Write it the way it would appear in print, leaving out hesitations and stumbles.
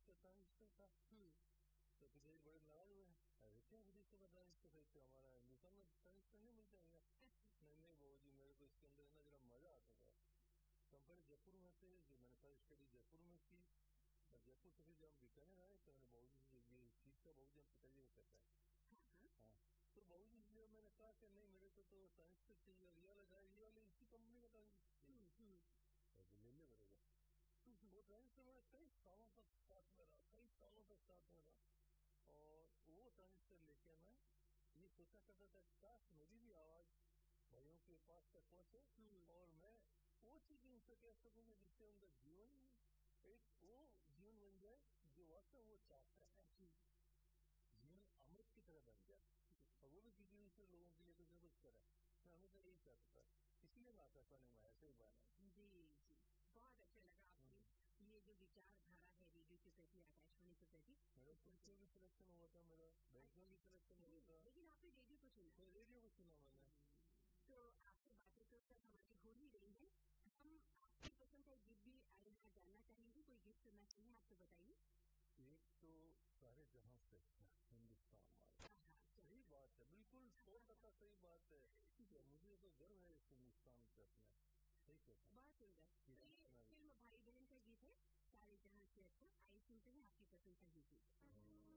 का ट्रांजिस्टर था। तो पिताजी बड़े नाराज हुए, अरे क्या विदेशों का ट्रांजिस्टर खरीदते, हमारा हिंदुस्तान में ट्रांजिस्टर नहीं मिलता है। नहीं बाबूजी, मेरे को इसके अंदर है ना जरा मजा आता था। तो हम पहले जयपुर में थे, जो मैंने सारी स्टडी जयपुर में की, और जयपुर से फिर जब हम बीकानेर आए तो मैंने बाबूजी से ये चीज का, बाबूजी हम पिताजी को कहता है। हाँ, तो बाबूजी से मैंने कहा कि नहीं मेरे को तो ट्रांजिस्टर चाहिए, और ये वाले इसी कंपनी का ट्रांजिस्टर ले ले बरोबर। वो ट्रांजिस्टर मेरा कई सालों तक साथ में रहा, और वो ट्रांजिस्टर लेके मैं ये सोचा करता था काश मेरी भी आवाज भाइयों के पास तक पहुंचे, और मैं वो चीज उनसे कह सकूं जिससे उनका जीवन एक वो जीवन बन जाए जो वास्तव वो चाहता है, जीवन अमृत की तरह बन जाए, और वो भी किसी दूसरे लोगों के लिए कुछ न कुछ करे। मैं हमेशा यही चाहता था, इसलिए मैं आकाशवाणी में ऐसे ही बना। जी, बहुत अच्छा लगा आपकी ये जो विचारधारा है रेडियो के प्रति, आकाशवाणी के प्रति। मेरा पुलिस में भी सिलेक्शन हुआ था, मेरा बैंक में भी सिलेक्शन हुआ था, लेकिन आपने रेडियो को चुना। रेडियो को चुना मैंने। तो आपकी बातें तो सब हमारी हो ही रही है, हम आपकी पसंद का गिफ्ट भी यहाँ जानना चाहेंगे, कोई गिफ्ट सुनना चाहिए आप तो बताइए। एक तो सारे जहां से हिंदुस्तान वाला, सही बात है, बिल्कुल 100% सही बात है, मुझे तो गर्व है इस हिंदुस्तान से अपने। बहुत सुंदर। तो ये फिल्म भाई बहन का गीत है, सारे जहां से अच्छा। आइए सुनते हैं आपकी पसंद का गीत।